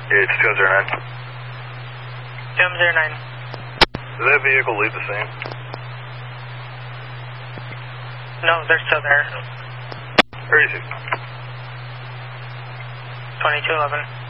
It's 209. 209. Did that vehicle leave the scene? No, they're still there. Where is he? 2211.